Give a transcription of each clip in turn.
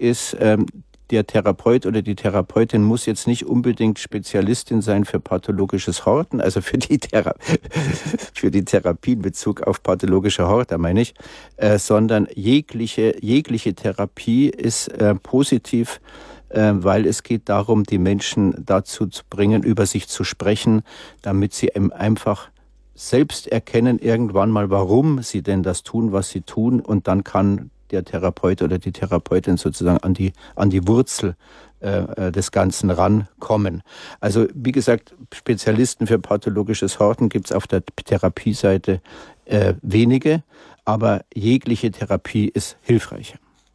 ist, der Therapeut oder die Therapeutin muss jetzt nicht unbedingt Spezialistin sein für pathologisches Horten, also für die Therapie in Bezug auf pathologische Horter, meine ich, sondern jegliche Therapie ist positiv, weil es geht darum, die Menschen dazu zu bringen, über sich zu sprechen, damit sie einfach selbst erkennen irgendwann mal, warum sie denn das tun, was sie tun, und dann kann der Therapeut oder die Therapeutin sozusagen an die Wurzel des Ganzen rankommen. Also wie gesagt, Spezialisten für pathologisches Horten gibt es auf der Therapieseite wenige, aber jegliche Therapie ist hilfreich.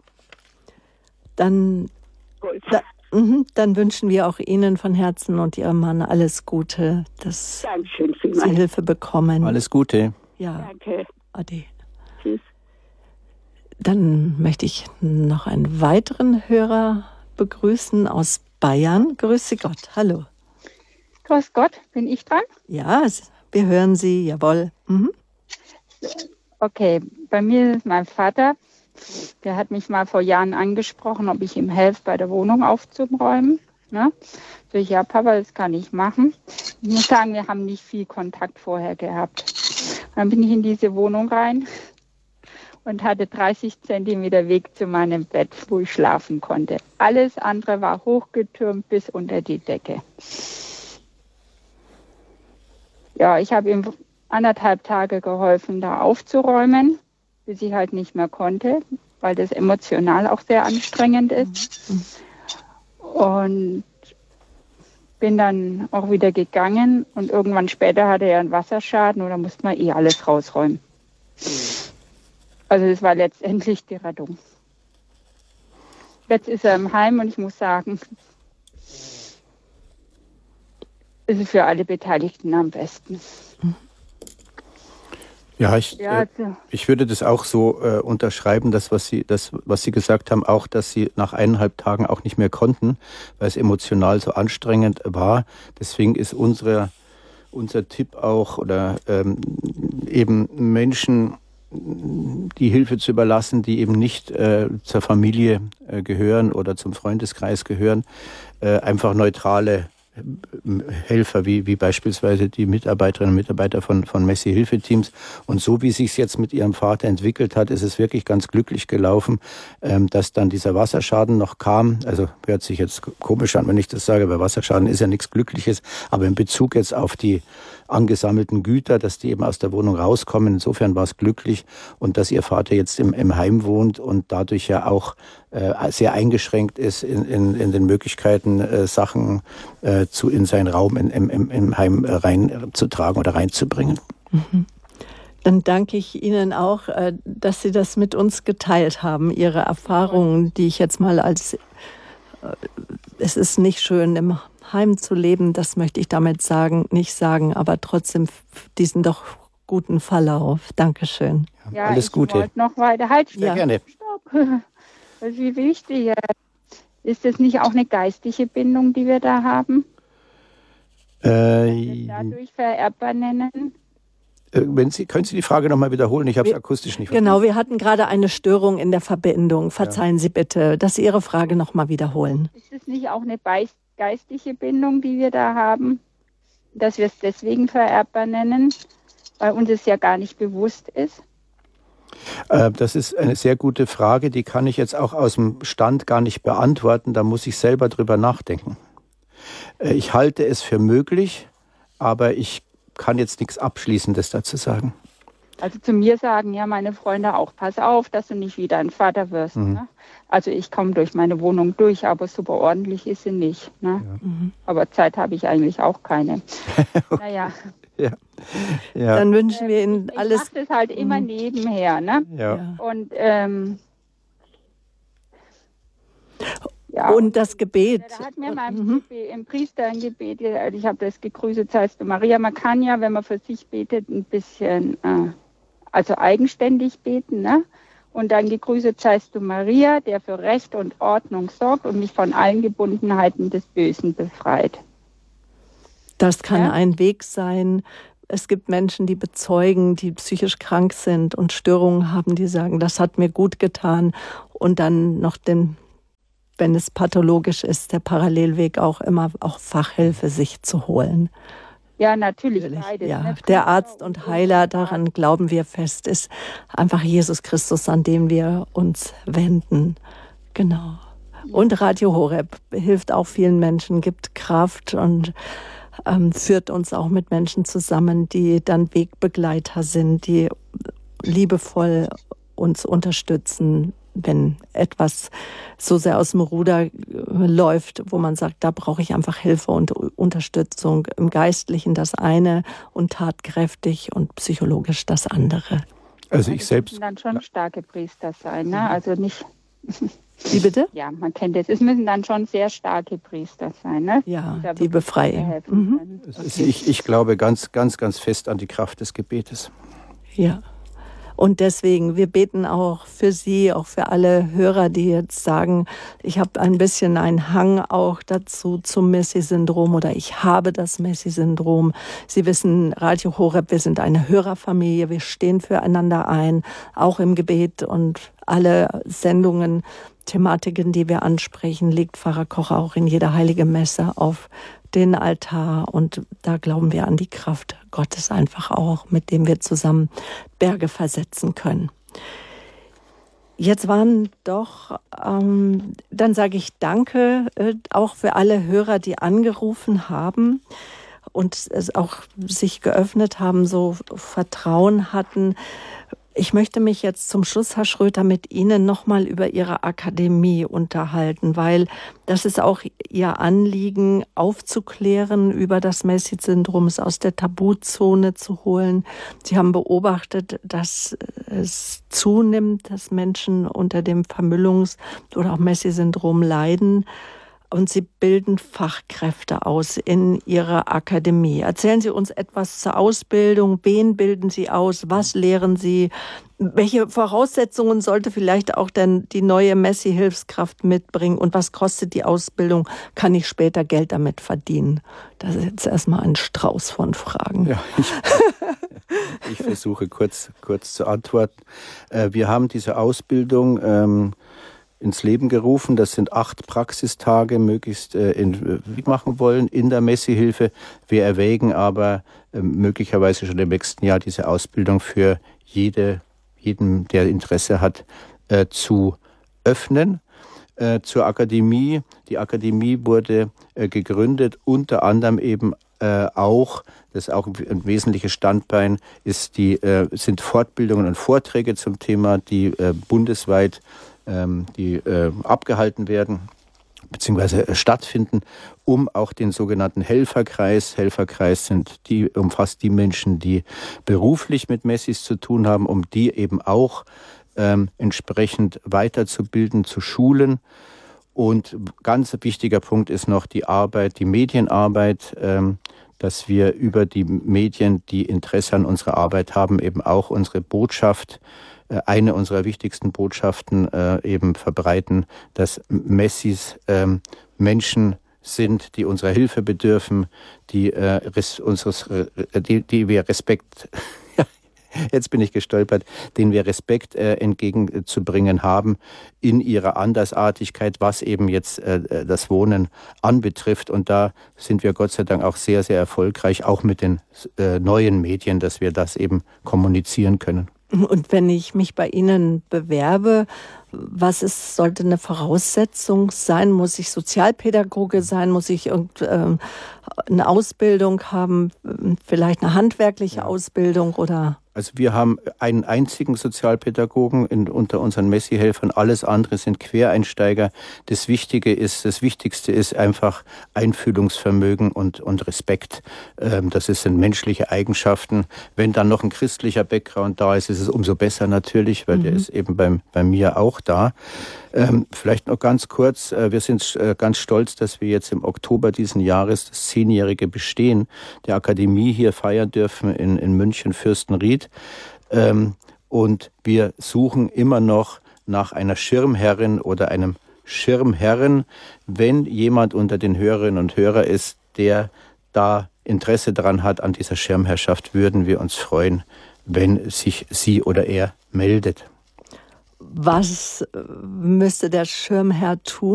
Dann wünschen wir auch Ihnen von Herzen und Ihrem Mann alles Gute, dass Sie Hilfe bekommen. Alles Gute. Ja. Danke. Ade. Tschüss. Dann möchte ich noch einen weiteren Hörer begrüßen aus Bayern. Grüße Gott. Hallo. Grüß Gott, bin ich dran? Ja, wir hören Sie, jawohl. Mhm. Okay, bei mir ist mein Vater, der hat mich mal vor Jahren angesprochen, ob ich ihm helfe, bei der Wohnung aufzuräumen. Ne? So, ja, Papa, das kann ich machen. Ich muss sagen, wir haben nicht viel Kontakt vorher gehabt. Dann bin ich in diese Wohnung rein und hatte 30 Zentimeter Weg zu meinem Bett, wo ich schlafen konnte. Alles andere war hochgetürmt bis unter die Decke. Ja, ich habe ihm 1,5 Tage geholfen, da aufzuräumen, bis ich halt nicht mehr konnte, weil das emotional auch sehr anstrengend ist. Und bin dann auch wieder gegangen und irgendwann später hatte er einen Wasserschaden und da musste man alles rausräumen. Also das war letztendlich die Rettung. Jetzt ist er im Heim und ich muss sagen, es ist für alle Beteiligten am besten. Ja, ich würde das auch so unterschreiben, was Sie gesagt haben, auch, dass Sie nach 1,5 Tagen auch nicht mehr konnten, weil es emotional so anstrengend war. Deswegen ist unser Tipp auch, oder eben Menschen die Hilfe zu überlassen, die eben nicht zur Familie gehören oder zum Freundeskreis gehören, einfach neutrale Helfer, wie beispielsweise die Mitarbeiterinnen und Mitarbeiter von Messi-Hilfeteams. Und so wie sich es jetzt mit ihrem Vater entwickelt hat, ist es wirklich ganz glücklich gelaufen, dass dann dieser Wasserschaden noch kam. Also hört sich jetzt komisch an, wenn ich das sage, weil Wasserschaden ist ja nichts Glückliches, aber in Bezug jetzt auf die angesammelten Güter, dass die eben aus der Wohnung rauskommen. Insofern war es glücklich, und dass ihr Vater jetzt im Heim wohnt und dadurch ja auch sehr eingeschränkt ist in den Möglichkeiten, Sachen in seinen Raum im Heim reinzutragen oder reinzubringen. Mhm. Dann danke ich Ihnen auch, dass Sie das mit uns geteilt haben, Ihre Erfahrungen, die ich jetzt mal es ist nicht schön, im Heim zu leben, das möchte ich damit nicht sagen, aber trotzdem diesen doch guten Verlauf. Dankeschön. Ja, alles Gute. Ich wollte noch weiter. Halt, stopp. Sehr gerne. Stopp. Das ist wie wichtig. Ist das nicht auch eine geistige Bindung, die wir da haben? Wir dadurch vererbbar nennen? Können Sie die Frage nochmal wiederholen? Ich habe es akustisch nicht verstanden. Genau, wir hatten gerade eine Störung in der Verbindung. Verzeihen Sie bitte, dass Sie Ihre Frage nochmal wiederholen. Ist es nicht auch eine geistige Bindung, die wir da haben, dass wir es deswegen vererbbar nennen, weil uns es ja gar nicht bewusst ist? Das ist eine sehr gute Frage, die kann ich jetzt auch aus dem Stand gar nicht beantworten, da muss ich selber drüber nachdenken. Ich halte es für möglich, aber ich kann jetzt nichts Abschließendes dazu sagen. Also zu mir sagen ja meine Freunde auch, pass auf, dass du nicht wieder ein Vater wirst. Mhm. Ne? Also ich komme durch meine Wohnung durch, aber super ordentlich ist sie nicht. Ne? Ja. Mhm. Aber Zeit habe ich eigentlich auch keine. Okay. Naja. Ja. Ja. Dann wünschen wir Ihnen alles. Ich mache das halt immer nebenher. Ne? Ja. Und ja. Und das Gebet. Da hat mir mein Priester ein Gebet, ich habe das gegrüßet, heißt Maria. Man kann ja, wenn man für sich betet, ein bisschen, also eigenständig beten, ne? Und dann gegrüßet seist du Maria, der für Recht und Ordnung sorgt und mich von allen Gebundenheiten des Bösen befreit. Das kann ein Weg sein. Es gibt Menschen, die bezeugen, die psychisch krank sind und Störungen haben, die sagen, das hat mir gut getan. Und dann noch den wenn es pathologisch ist, der Parallelweg auch immer auch Fachhilfe sich zu holen. Ja, natürlich beides. Ja, der Arzt und Heiler, daran glauben wir fest, ist einfach Jesus Christus, an den wir uns wenden. Genau. Und Radio Horeb hilft auch vielen Menschen, gibt Kraft und führt uns auch mit Menschen zusammen, die dann Wegbegleiter sind, die liebevoll uns unterstützen, wenn etwas so sehr aus dem Ruder läuft, wo man sagt, da brauche ich einfach Hilfe und Unterstützung. Im Geistlichen das eine und tatkräftig und psychologisch das andere. Also ich selbst... müssen dann schon starke Priester sein, ne? Also nicht... Wie bitte? Ja, man kennt es. Es müssen dann schon sehr starke Priester sein, ne? Ja, die befreien. Also ich glaube ganz, ganz, ganz fest an die Kraft des Gebetes. Ja. Und deswegen, wir beten auch für Sie, auch für alle Hörer, die jetzt sagen, ich habe ein bisschen einen Hang auch dazu zum Messi-Syndrom oder ich habe das Messi-Syndrom. Sie wissen, Radio Horeb, wir sind eine Hörerfamilie, wir stehen füreinander ein, auch im Gebet und alle Sendungen, Thematiken, die wir ansprechen, legt Pfarrer Kocher auch in jeder heilige Messe auf den Altar und da glauben wir an die Kraft Gottes einfach auch, mit dem wir zusammen Berge versetzen können. Jetzt waren doch, dann sage ich Danke auch für alle Hörer, die angerufen haben und es auch sich geöffnet haben, so Vertrauen hatten. Ich möchte mich jetzt zum Schluss, Herr Schröter, mit Ihnen nochmal über Ihre Akademie unterhalten, weil das ist auch Ihr Anliegen, aufzuklären über das Messi-Syndrom, es aus der Tabuzone zu holen. Sie haben beobachtet, dass es zunimmt, dass Menschen unter dem Vermüllungs- oder auch Messi-Syndrom leiden. Und Sie bilden Fachkräfte aus in Ihrer Akademie. Erzählen Sie uns etwas zur Ausbildung. Wen bilden Sie aus? Was lehren Sie? Welche Voraussetzungen sollte vielleicht auch denn die neue Messi-Hilfskraft mitbringen? Und was kostet die Ausbildung? Kann ich später Geld damit verdienen? Das ist jetzt erstmal ein Strauß von Fragen. Ja, ich versuche kurz zu antworten. Wir haben diese Ausbildung ins Leben gerufen. Das sind 8 Praxistage möglichst machen wollen in der Messi-Hilfe. Wir erwägen aber möglicherweise schon im nächsten Jahr diese Ausbildung für jeden, der Interesse hat, zu öffnen. Zur Akademie. Die Akademie wurde gegründet, unter anderem eben auch, das ist auch ein wesentliches Standbein, sind Fortbildungen und Vorträge zum Thema, die bundesweit abgehalten werden bzw. stattfinden, um auch den sogenannten Helferkreis umfasst die Menschen, die beruflich mit Messis zu tun haben, um die eben auch entsprechend weiterzubilden, zu schulen. Und ganz wichtiger Punkt ist noch die Medienarbeit, dass wir über die Medien, die Interesse an unserer Arbeit haben, eben auch unsere Botschaft, eine unserer wichtigsten Botschaften eben verbreiten, dass Messis Menschen sind, die unserer Hilfe bedürfen, die wir Respekt, jetzt bin ich gestolpert, denen wir Respekt entgegenzubringen haben in ihrer Andersartigkeit, was eben jetzt das Wohnen anbetrifft. Und da sind wir Gott sei Dank auch sehr, sehr erfolgreich, auch mit den neuen Medien, dass wir das eben kommunizieren können. Und wenn ich mich bei Ihnen bewerbe, sollte eine Voraussetzung sein? Muss ich Sozialpädagoge sein? Muss ich eine Ausbildung haben? Vielleicht eine handwerkliche Ausbildung oder? Also wir haben einen einzigen Sozialpädagogen unter unseren Messi-Helfern. Alles andere sind Quereinsteiger. Das Wichtigste ist einfach Einfühlungsvermögen und Respekt. Das sind menschliche Eigenschaften. Wenn dann noch ein christlicher Background da ist, ist es umso besser natürlich, weil der ist eben bei mir auch da. Vielleicht noch ganz kurz, wir sind ganz stolz, dass wir jetzt im Oktober diesen Jahres das 10-jährige Bestehen der Akademie hier feiern dürfen in München Fürstenried. Und wir suchen immer noch nach einer Schirmherrin oder einem Schirmherren. Wenn jemand unter den Hörerinnen und Hörern ist, der da Interesse daran hat an dieser Schirmherrschaft, würden wir uns freuen, wenn sich sie oder er meldet. Was müsste der Schirmherr tun?